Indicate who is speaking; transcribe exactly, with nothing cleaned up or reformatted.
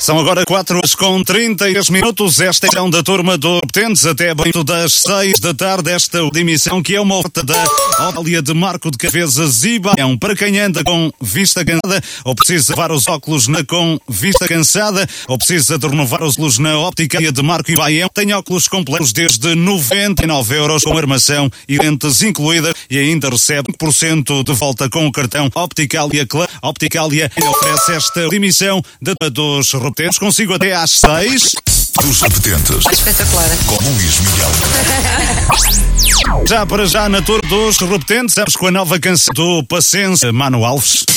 Speaker 1: São agora quatro horas com trinta e três minutos. Esta é da turma do Repetentes até bem das seis da tarde. Esta emissão que é uma oferta da Ólia de Marco de Cavesas e Baião. Para quem anda com vista cansada ou precisa levar os óculos na com vista cansada ou precisa de renovar os óculos na óptica de Marco e Baião, tem óculos completos desde noventa e nove euros com armação e lentes incluídas e ainda recebe cinco por cento de volta com o cartão Opticalia Club. Opticalia oferece esta emissão de, dos Repetentes consigo até às seis.
Speaker 2: Dos Repetentes.
Speaker 3: Espetacular.
Speaker 2: Com Luís Miguel.
Speaker 1: Já para já na tour dos Repetentes, estamos com a nova canção do Paciência, Mano Alves.